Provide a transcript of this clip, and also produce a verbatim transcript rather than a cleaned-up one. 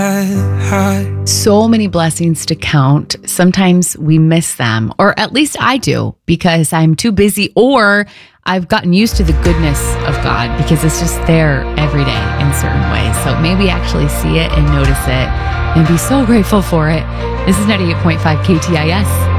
So many blessings to count. Sometimes we miss them, or at least I do, because I'm too busy, or I've gotten used to the goodness of God because it's just there every day in certain ways. So maybe actually see it and notice it and be so grateful for it. This is ninety-eight point five K T I S.